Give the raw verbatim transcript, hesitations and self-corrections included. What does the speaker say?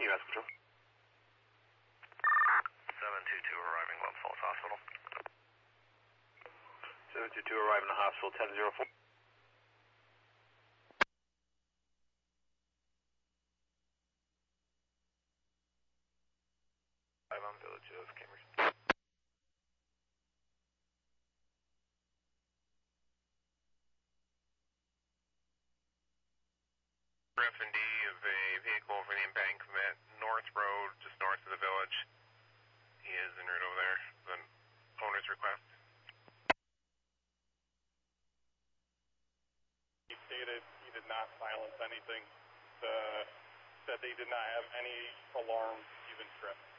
U S Patrol. seven two two arriving Glens Falls Hospital. seven two two arriving to hospital, ten zero four. Five on Village of Cambridge. F and D of a vehicle over the embankment, North Road, just north of the village. He is en route over there. The owner's request. He stated he did not silence anything. Uh, said they did not have any alarms even tripped.